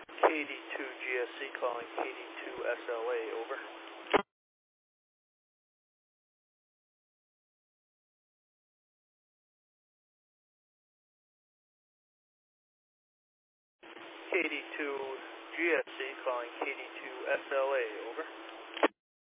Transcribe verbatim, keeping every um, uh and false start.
K D two G S C calling K D two S L A, over. K D two G S C calling K D two S L A, over.